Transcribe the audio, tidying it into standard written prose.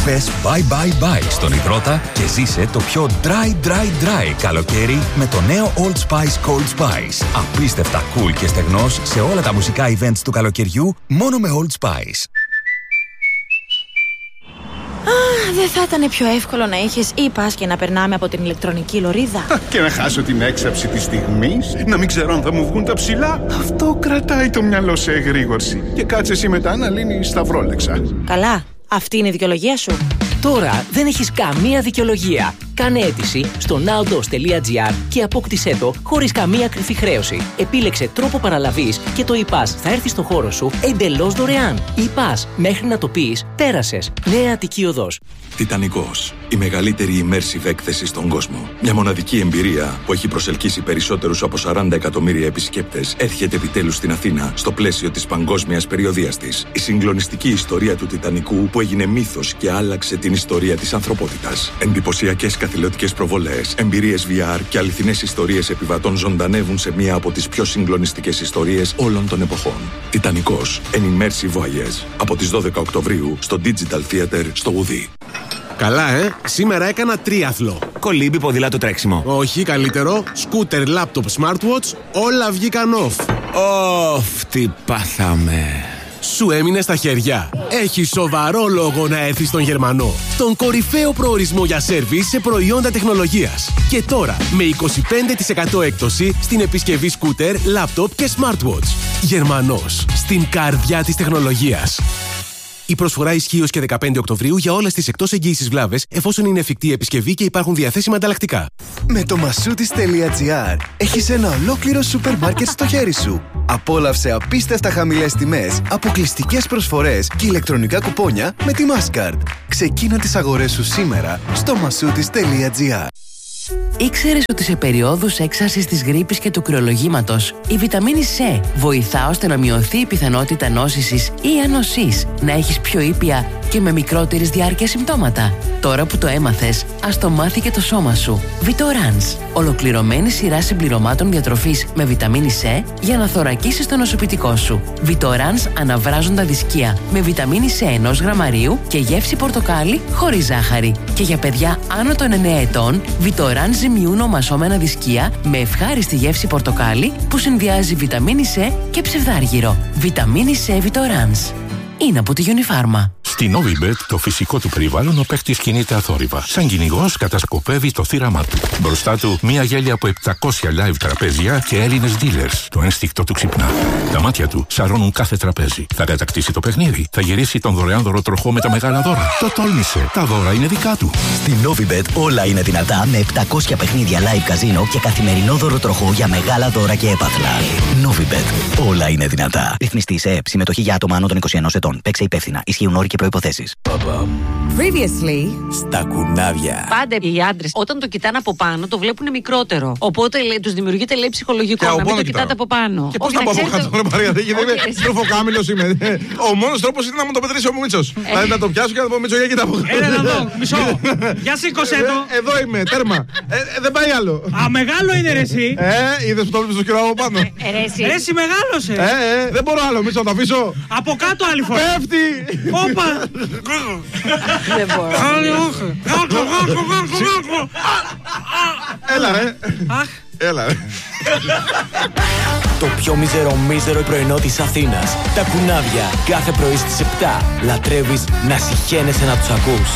Πες bye bye bye στον υδρότα και ζήσε το πιο dry καλοκαίρι με το νέο Old Spice Cold Spice. Απίστευτα cool και στεγνός σε όλα τα μουσικά events του καλοκαιριού μόνο με Old Spice. Δεν θα ήταν πιο εύκολο να είχες e-pass και να περνάμε από την ηλεκτρονική λωρίδα? Και να χάσω την έξαψη της στιγμής, να μην ξέρω αν θα μου βγουν τα ψηλά. Αυτό κρατάει το μυαλό σε εγρήγορση. Και κάτσε εσύ μετά να λύνεις σταυρόλεξα. Καλά, αυτή είναι η δικαιολογία σου. Τώρα δεν έχεις καμία δικαιολογία. Κάνε αίτηση στο nowdos.gr και απόκτησέ το χωρίς καμία κρυφή χρέωση. Επίλεξε τρόπο παραλαβής και το e-pass θα έρθει στο χώρο σου εντελώς δωρεάν. E-pass, μέχρι να το πεις, πέρασες. Νέα Αττική Οδός. Τιτανικός. Η μεγαλύτερη immersive έκθεση στον κόσμο. Μια μοναδική εμπειρία που έχει προσελκύσει περισσότερους από 40 εκατομμύρια επισκέπτες έρχεται επιτέλους στην Αθήνα στο πλαίσιο της παγκόσμιας περιοδείας της. Η συγκλονιστική ιστορία του Τιτανικού που έγινε μύθος και άλλαξε την ιστορία της ανθρωπότητας. Εντυπωσιακές καθηλωτικές προβολές, εμπειρίες VR και αληθινές ιστορίες επιβατών ζωντανεύουν σε μία από τις πιο συγκλονιστικές ιστορίες όλων των εποχών. Τιτανικός. An immersive voyage. Από τις 12 Οκτωβρίου στο Digital Theater στο Ουδί. Καλά, σήμερα έκανα τρίαθλο. Κολύμπι, ποδήλατο, τρέξιμο. Όχι, καλύτερο. Σκούτερ, λάπτοπ, smartwatch, όλα βγήκαν off. Τι πάθαμε. Σου έμεινε στα χέρια. Έχει σοβαρό λόγο να έρθεις στον Γερμανό. Τον κορυφαίο προορισμό για σέρβις σε προϊόντα τεχνολογίας. Και τώρα με 25% έκπτωση στην επισκευή σκούτερ, λάπτοπ και smartwatch. Γερμανός. Στην καρδιά της τεχνολογίας. Η προσφορά ισχύει ως και 15 Οκτωβρίου για όλες τις εκτός εγγύησης βλάβες, εφόσον είναι εφικτή επισκευή και υπάρχουν διαθέσιμα ανταλλακτικά. Με το masoutis.gr έχεις ένα ολόκληρο σούπερ μάρκετ στο χέρι σου. Απόλαυσε απίστευτα χαμηλές τιμές, αποκλειστικές προσφορές και ηλεκτρονικά κουπόνια με τη Mastercard. Ξεκίνα τις αγορές σου σήμερα στο masoutis.gr. Ήξερες ότι σε περιόδους έξαρσης της γρίπης και του κρυολογήματος η βιταμίνη C βοηθά ώστε να μειωθεί η πιθανότητα νόσησης ή ανοσής, να έχεις πιο ήπια και με μικρότερης διάρκεια συμπτώματα? Τώρα που το έμαθες, ας το μάθει και το σώμα σου. Vitorans. Ολοκληρωμένη σειρά συμπληρωμάτων διατροφής με βιταμίνη C για να θωρακίσεις το νοσοποιητικό σου. Vitorans αναβράζοντα δισκία με βιταμίνη C 1 γραμμαρίου και γεύση πορτοκάλι χωρίς ζάχαρη. Και για παιδιά άνω των 9 ετών, Vitorans ζυμιούν ομασώμενα δισκία με ευχάριστη γεύση πορτοκάλι που συνδυάζει βιταμίνη C και ψευδάργυρο. Βιταμίνη C Vitorans. Είναι από τη Unifarma. Στην Novibet, το φυσικό του περιβάλλον, ο παίκτης κινείται αθόρυβα. Σαν κυνηγός κατασκοπεύει το θύραμά του. Μπροστά του, μία γέλια από 700 live τραπέζια και Έλληνες dealers. Το ένστικτο του ξυπνά. Τα μάτια του σαρώνουν κάθε τραπέζι. Θα κατακτήσει το παιχνίδι. Θα γυρίσει τον δωρεάν δωροτροχό με τα μεγάλα δώρα. Το τόλμησε. Τα δώρα είναι δικά του. Στην Novibet όλα είναι δυνατά με 700 παιχνίδια live καζίνο και καθημερινό δωροτροχό για μεγάλα δώρα και έπαθλα. Novibet. Όλα είναι δυνατά. Ρυθμιστή σε ΕΕΠ. Συμμετοχή για άτομα άνω των 21 ετών. Παίξε υπεύθυνα. Ισχύουν όροι και προϋποθέσεις. Previously. Στα κουνάβια. Πάντα οι άντρες όταν το κοιτάνε από πάνω το βλέπουν μικρότερο. Οπότε τους δημιουργείται λέει ψυχολογικό να μην το κοιτάτε από πάνω. Και πώς να πω από κάτω, Μαρία, δεν είμαι τροφοκάμιλος είμαι. Ο μόνος τρόπος είναι να μου το πετρήσει ο Μίτσος. Δηλαδή να το πιάσω και να το πω Μίτσο για κοίτα από κάτω. Έλα να δω, μισό. Για σήκωσέ το. Εδώ είμαι, τέρμα. Δεν πάει άλλο. Α, μεγάλο είναι ρε εσύ. Είδες που το βλέπεις στο κυρό από πάνω. Εσύ μεγάλωσε. Δεν μπορώ άλλο, Μίτσο, να το αφήσω. Από κάτω άλλη φορά. Πέφτει. Όπα. Δεν μπορώ. Έλα ρε. Έλα ρε. Το πιο μίζερο πρωινό της Αθήνας. Τα κουνάβια. Κάθε πρωί στις 7. Λατρεύεις να συχαίνεσαι να τους ακούς.